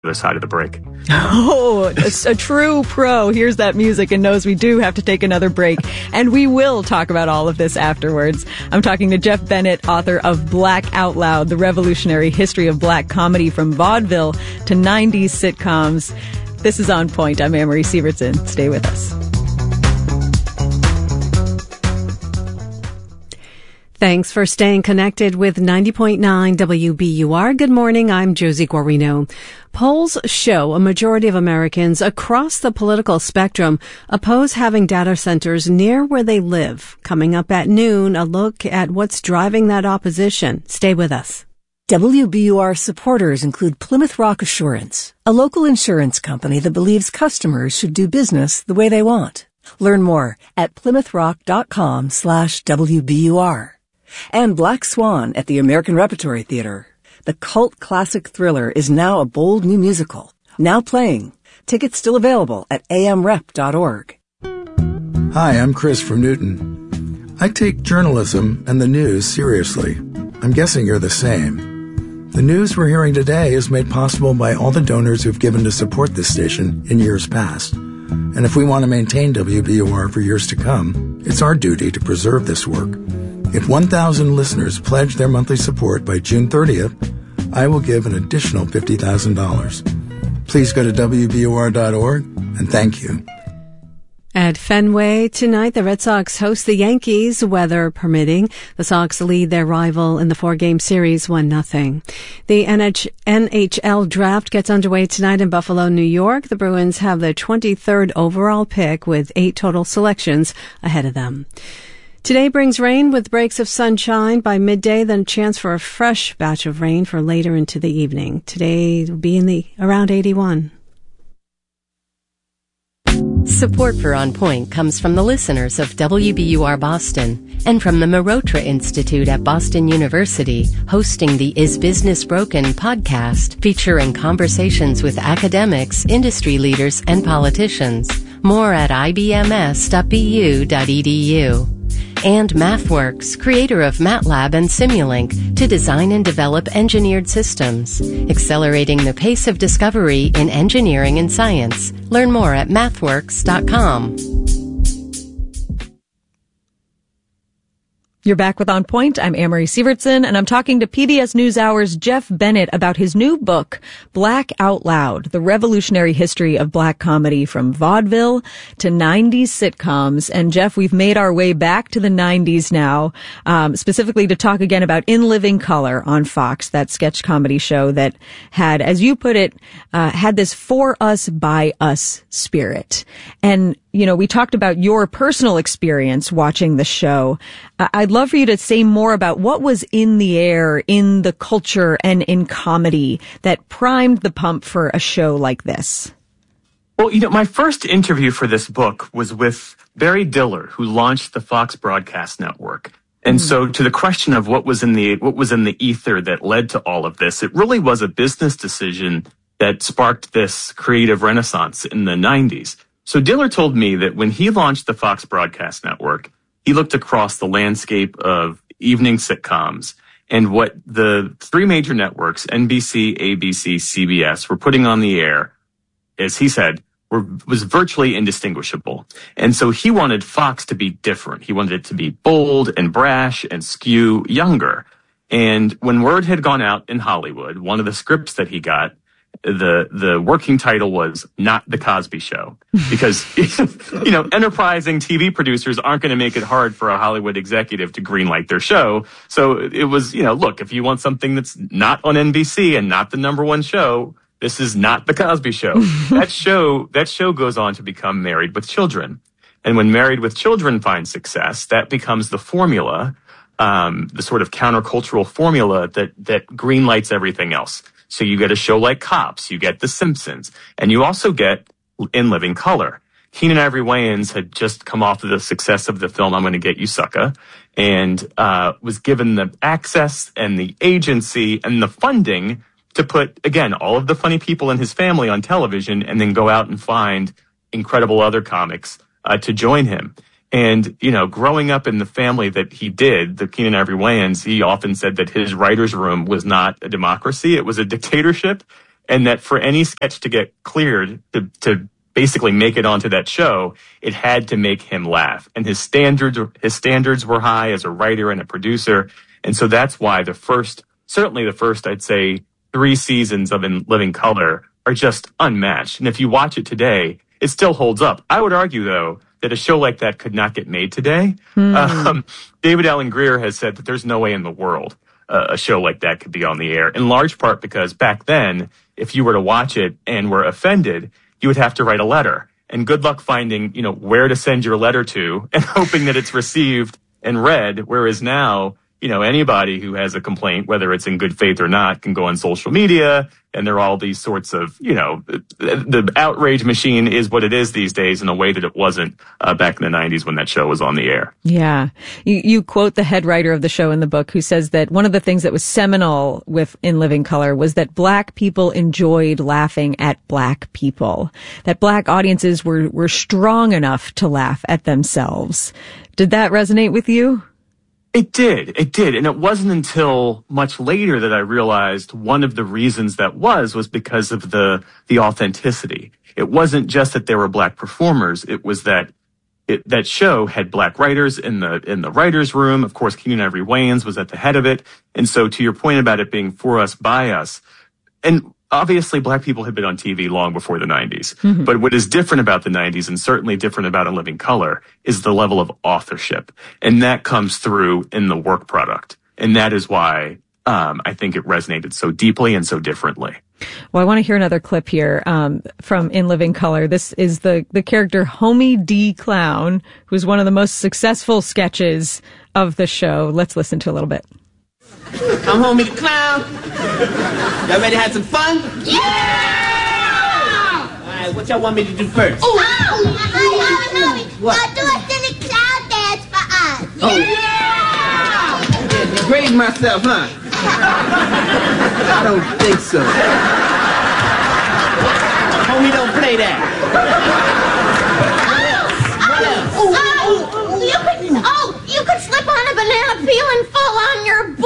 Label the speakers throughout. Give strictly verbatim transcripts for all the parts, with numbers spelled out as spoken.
Speaker 1: other side of the break.
Speaker 2: Oh, a, a true pro hears that music and knows we do have to take another break. And we will talk about all of this afterwards. I'm talking to Jeff Bennett, author of Black Out Loud, The Revolutionary History of Black Comedy from Vaudeville to nineties Sitcoms. This is On Point. I'm Anne-Marie Sievertson. Stay with us.
Speaker 3: Thanks for staying connected with ninety point nine W B U R. Good morning. I'm Josie Guarino. Polls show a majority of Americans across the political spectrum oppose having data centers near where they live. Coming up at noon, a look at what's driving that opposition. Stay with us.
Speaker 4: W B U R supporters include Plymouth Rock Assurance, a local insurance company that believes customers should do business the way they want. Learn more at plymouthrock.com slash WBUR. And Black Swan at the American Repertory Theater. The cult classic thriller is now a bold new musical. Now playing. Tickets still available at a m rep dot org.
Speaker 5: Hi, I'm Chris from Newton. I take journalism and the news seriously. I'm guessing you're the same. The news we're hearing today is made possible by all the donors who've given to support this station in years past. And if we want to maintain W B U R for years to come, it's our duty to preserve this work. If one thousand listeners pledge their monthly support by June thirtieth, I will give an additional fifty thousand dollars. Please go to W B U R dot org and thank you.
Speaker 3: At Fenway tonight, the Red Sox host the Yankees, weather permitting. The Sox lead their rival in the four-game series one nothing. The N H L draft gets underway tonight in Buffalo, New York. The Bruins have the twenty-third overall pick with eight total selections ahead of them. Today brings rain with breaks of sunshine by midday, then a chance for a fresh batch of rain for later into the evening. Today will be in the around eighty-one.
Speaker 6: Support for On Point comes from the listeners of W B U R Boston and from the Marotra Institute at Boston University, hosting the Is Business Broken podcast, featuring conversations with academics, industry leaders, and politicians. More at I B M S dot B U dot E D U. And MathWorks, creator of MATLAB and Simulink, to design and develop engineered systems, accelerating the pace of discovery in engineering and science. Learn more at mathworks dot com.
Speaker 2: You're back with On Point. I'm Anne-Marie Sievertson, and I'm talking to P B S NewsHour's Jeff Bennett about his new book, Black Out Loud, The Revolutionary History of Black Comedy from Vaudeville to nineties Sitcoms. And Jeff, we've made our way back to the nineties now, um, specifically to talk again about In Living Color on Fox, that sketch comedy show that had, as you put it, uh, had this for us, by us spirit. And you know, we talked about your personal experience watching the show. Uh, I'd love for you to say more about what was in the air, in the culture, and in comedy that primed the pump for a show like this.
Speaker 1: Well, you know, my first interview for this book was with Barry Diller, who launched the Fox Broadcast Network. And mm-hmm. so to the question of what was in the what was in the ether that led to all of this, it really was a business decision that sparked this creative renaissance in the nineties. So Diller told me that when he launched the Fox Broadcast Network, he looked across the landscape of evening sitcoms and what the three major networks, N B C, A B C, C B S, were putting on the air, as he said, were, was virtually indistinguishable. And so he wanted Fox to be different. He wanted it to be bold and brash and skew younger. And when word had gone out in Hollywood, one of the scripts that he got, the the working title was Not the Cosby Show, because, you know, enterprising T V producers aren't going to make it hard for a Hollywood executive to greenlight their show. So it was, you know, look, if you want something that's not on N B C and not the number one show, this is Not the Cosby Show. that show that show goes on to become Married with Children. And when Married with Children finds success, that becomes the formula, um, the sort of countercultural formula that that greenlights everything else. So you get a show like Cops, you get The Simpsons, and you also get In Living Color. Keenen Ivory Wayans had just come off of the success of the film I'm Gonna Get You, Sucka, and uh was given the access and the agency and the funding to put, again, all of the funny people in his family on television and then go out and find incredible other comics uh, to join him. And, you know, growing up in the family that he did, the Keenen Ivory Wayans, he often said that his writer's room was not a democracy, it was a dictatorship. and that for any sketch to get cleared to, to basically make it onto that show, it had to make him laugh. And his standards, his standards were high as a writer and a producer. And so that's why the first, certainly the first, I'd say, three seasons of In Living Color are just unmatched. And if you watch it today, it still holds up. I would argue, though, that a show like that could not get made today. Mm. Um, David Alan Grier has said that there's no way in the world uh, a show like that could be on the air, in large part because back then, if you were to watch it and were offended, you would have to write a letter. And good luck finding, you know, where to send your letter to and hoping that it's received and read, whereas now, you know, anybody who has a complaint, whether it's in good faith or not, can go on social media, and there are all these sorts of, you know, the outrage machine is what it is these days in a way that it wasn't uh, back in the nineties when that show was on the air.
Speaker 2: Yeah. You, you quote the head writer of the show in the book, who says that one of the things that was seminal with In Living Color was that black people enjoyed laughing at black people, that black audiences were, were strong enough to laugh at themselves. Did that resonate with you?
Speaker 1: It did. It did. And it wasn't until much later that I realized one of the reasons that was, was because of the, the authenticity. It wasn't just that there were black performers. It was that it, that show had black writers in the, in the writer's room. Of course, Keenen Ivory Wayans was at the head of it. And so to your point about it being for us, by us, and obviously black people had been on T V long before the nineties. Mm-hmm. But what is different about the nineties, and certainly different about In Living Color, is the level of authorship. And that comes through in the work product. And that is why um, I think it resonated so deeply and so differently.
Speaker 2: Well, I want to hear another clip here um, from In Living Color. This is the, the character Homie D. Clown, who's one of the most successful sketches of the show. Let's listen to a little bit.
Speaker 7: I'm Homie the Clown. Y'all ready to have some fun?
Speaker 8: Yeah!
Speaker 7: Alright, what y'all want me to do first?
Speaker 8: Oh, oh, oh, Homie.
Speaker 7: What?
Speaker 8: Uh, do a silly clown dance for us.
Speaker 7: Oh.
Speaker 8: Yeah!
Speaker 7: Yeah, degrade myself, huh? I don't think so. Homie, don't play that.
Speaker 8: What else? What else? Oh, oh, you could, oh, you could slip on a banana peel and fall on your butt.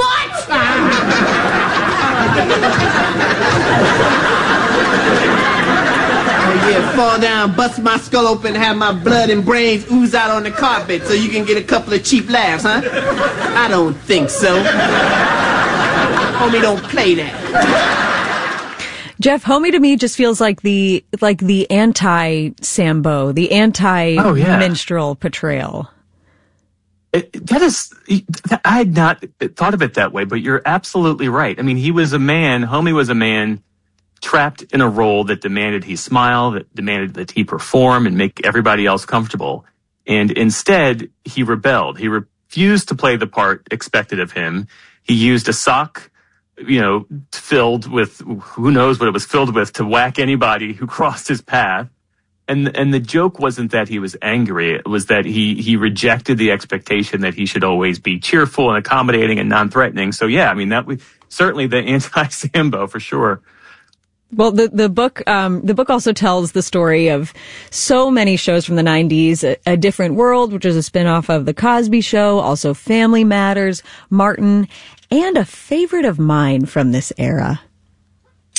Speaker 7: Oh yeah, fall down, bust my skull open, have my blood and brains ooze out on the carpet so you can get a couple of cheap laughs, huh? I don't think so. Homie, don't play that.
Speaker 2: Jeff, Homie to me just feels like the like the anti-Sambo, the anti-minstrel oh, yeah. portrayal.
Speaker 1: It, that is, I had not thought of it that way, but you're absolutely right. I mean, he was a man, Homie was a man trapped in a role that demanded he smile, that demanded that he perform and make everybody else comfortable. And instead, he rebelled. He refused to play the part expected of him. He used a sock, you know, filled with, who knows what it was filled with, to whack anybody who crossed his path. And and the joke wasn't that he was angry. It was that he, he rejected the expectation that he should always be cheerful and accommodating and non-threatening. So, yeah, I mean, that was certainly the anti-Sambo for sure.
Speaker 2: Well, the, the book, um, the book also tells the story of so many shows from the nineties, A, a Different World, which is a spinoff of The Cosby Show, also Family Matters, Martin, and a favorite of mine from this era,